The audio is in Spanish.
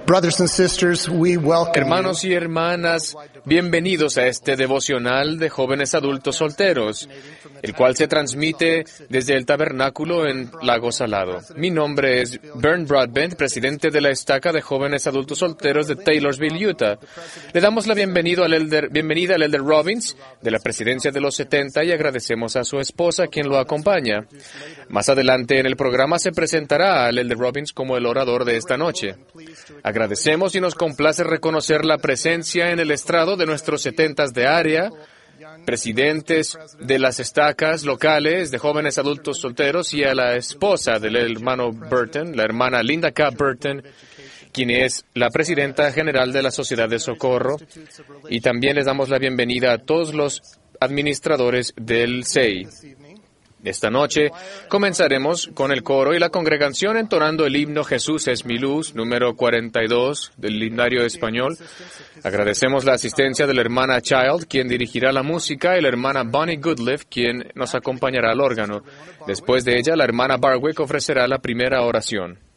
Brothers and sisters, we welcome Hermanos y hermanas, bienvenidos a este devocional de jóvenes adultos solteros, el cual se transmite desde el tabernáculo en Lago Salado. Mi nombre es Bernd Broadbent, presidente de la estaca de jóvenes adultos solteros de Taylorsville, Utah. Le damos la bienvenida al Elder Robbins de la presidencia de los 70 y agradecemos a su esposa quien lo acompaña. Más adelante en el programa se presentará al Elder Robbins como el orador de esta noche. Agradecemos y nos complace reconocer la presencia en el estrado de nuestros 70 de área, presidentes de las estacas locales de jóvenes adultos solteros y a la esposa del hermano Burton, la hermana Linda K. Burton, quien es la presidenta general de la Sociedad de Socorro, y también les damos la bienvenida a todos los administradores del SEI. Esta noche comenzaremos con el coro y la congregación entonando el himno Jesús es mi luz, número 42 del himnario español. Agradecemos la asistencia de la hermana Child, quien dirigirá la música, y la hermana Bonnie Goodliff, quien nos acompañará al órgano. Después de ella, la hermana Barwick ofrecerá la primera oración.